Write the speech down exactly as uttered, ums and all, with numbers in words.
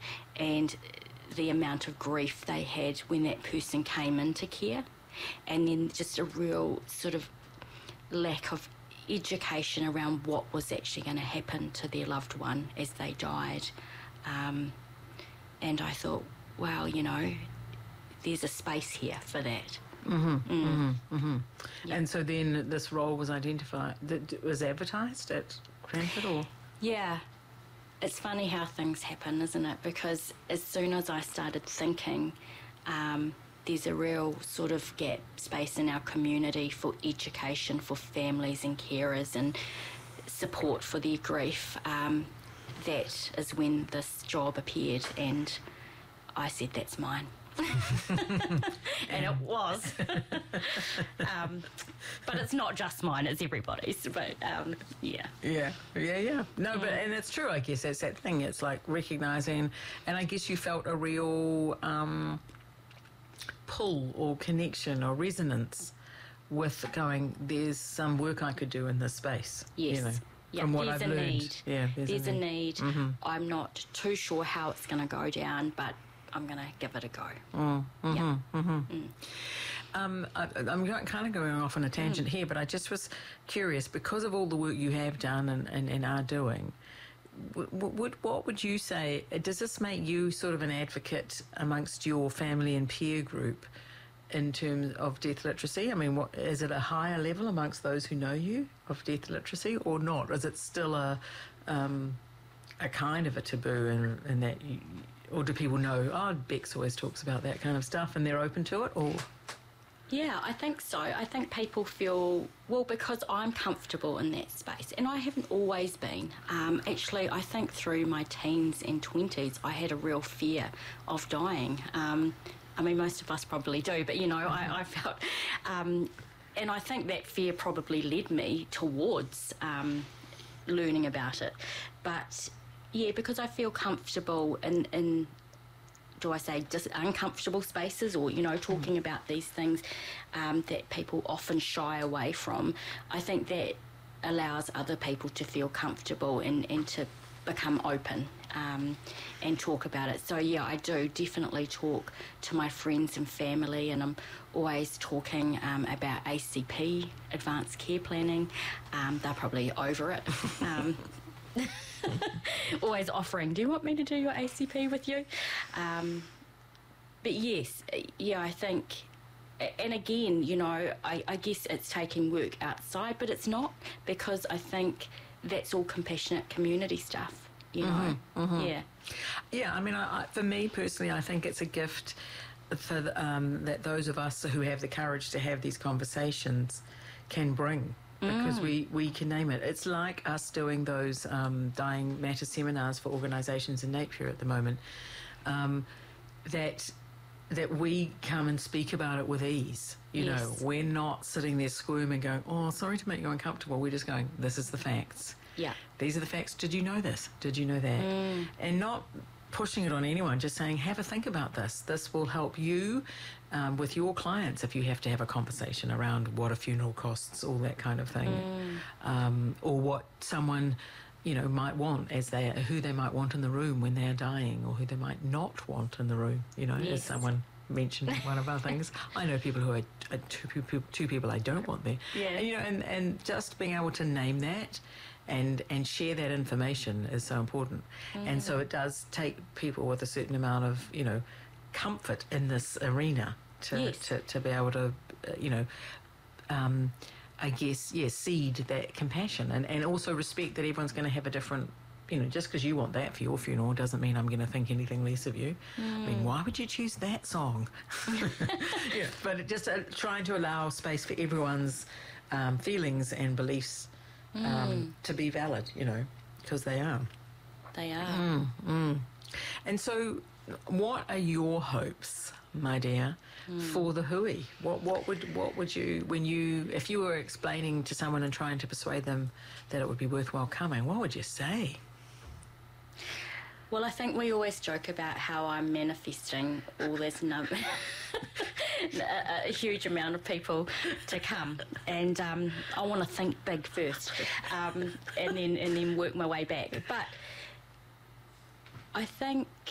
and the amount of grief they had when that person came into care, and then just a real sort of lack of education around what was actually going to happen to their loved one as they died. Um, and I thought, wow, you know, there's a space here for that. Mm-hmm, mm. mm-hmm, mm-hmm. Yep. And so then this role was identified, that was advertised at Cranford, or? Yeah. It's funny how things happen, isn't it? Because as soon as I started thinking, um, there's a real sort of gap space in our community for education for families and carers and support for their grief, um, that is when this job appeared, and I said, that's mine. And it was. um, but it's not just mine, it's everybody's. But um, yeah. Yeah, yeah, yeah. No, mm. but, and it's true, I guess, that's that thing. It's like recognising, and I guess you felt a real um, pull or connection or resonance with going, there's some work I could do in this space. Yes. You know, yeah, from what there's I've a learned. need. Yeah, there's, there's a need. A need. Mm-hmm. I'm not too sure how it's going to go down, but I'm going to give it a go. Mm, mm-hmm, yeah. mm-hmm. Mm. Um, I, I'm kind of going off on a tangent mm. here, but I just was curious, because of all the work you have done and, and, and are doing, w- w- what would you say, does this make you sort of an advocate amongst your family and peer group in terms of death literacy? I mean, what, is it a higher level amongst those who know you of death literacy or not? Is it still a um, a kind of a taboo in, in that, you, or do people know, oh, Bex always talks about that kind of stuff, and they're open to it, or...? Yeah, I think so. I think people feel, well, because I'm comfortable in that space, and I haven't always been. Um, actually, I think through my teens and twenties, I had a real fear of dying. Um, I mean, most of us probably do, but, you know, mm-hmm. I, I felt... Um, and I think that fear probably led me towards um, learning about it. But, yeah, because I feel comfortable in... in do I say just uncomfortable spaces, or, you know, talking mm. about these things um, that people often shy away from, I think that allows other people to feel comfortable and, and to become open um, and talk about it. So, yeah, I do definitely talk to my friends and family, and I'm always talking um, about A C P, Advanced Care Planning. Um, they're probably over it. Um, always offering, do you want me to do your A C P with you? Um, but yes, yeah, I think, and again, you know, I, I guess it's taking work outside, but it's not, because I think that's all compassionate community stuff, you know. Mm-hmm, mm-hmm. Yeah. Yeah, I mean, I, I, for me personally, I think it's a gift for the, um, that those of us who have the courage to have these conversations can bring. Because mm. we, we can name it. It's like us doing those um, Dying Matter seminars for organisations in Napier at the moment, um, that that we come and speak about it with ease. You yes. know, we're not sitting there squirming going, oh, sorry to make you uncomfortable. We're just going, this is the facts. Yeah. These are the facts. Did you know this? Did you know that? Mm. And not pushing it on anyone, just saying, have a think about this. This will help you um, with your clients if you have to have a conversation around what a funeral costs, all that kind of thing, mm. um, or what someone, you know, might want as they, who they might want in the room when they are dying, or who they might not want in the room, you know, yes. as someone mentioned in one of our things. I know people who are, are two, two people I don't want there. Yeah. And, you know, and, and just being able to name that and and share that information is so important. Mm. And so it does take people with a certain amount of, you know, comfort in this arena to yes. to, to be able to, uh, you know, um, I guess, yeah, seed that compassion and, and also respect that everyone's going to have a different, you know, just because you want that for your funeral doesn't mean I'm going to think anything less of you. Mm. I mean, why would you choose that song? Yeah, but it just uh, trying to allow space for everyone's um, feelings and beliefs um, mm. to be valid, you know, because they are. They are. Mm, mm. And so, what are your hopes, my dear, mm. for the hui? What what would what would you, when you, if you were explaining to someone and trying to persuade them that it would be worthwhile coming, what would you say? Well, I think we always joke about how I'm manifesting all this number, a, a huge amount of people to come, and um, I want to think big first, um, and then and then work my way back. But I think